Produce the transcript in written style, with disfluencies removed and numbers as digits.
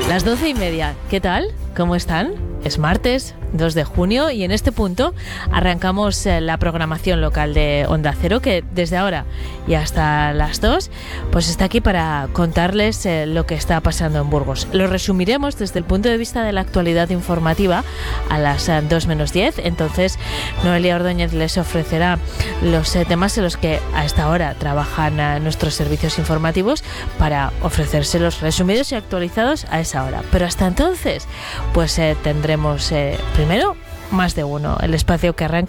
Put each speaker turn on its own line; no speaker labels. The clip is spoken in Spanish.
Las 12:30. ¿Qué tal? ¿Cómo están? Es martes 2 de junio y en este punto arrancamos la programación local de Onda Cero, que desde ahora y hasta las 2 pues está aquí para contarles lo que está pasando en Burgos. Lo resumiremos desde el punto de vista de la actualidad informativa a las 2 menos 10. Entonces Noelia Ordóñez les ofrecerá los temas en los que a esta hora trabajan nuestros servicios informativos para ofrecérselos resumidos y actualizados a esa hora. Pero hasta entonces pues tendremos primero Más de Uno, el espacio que arranca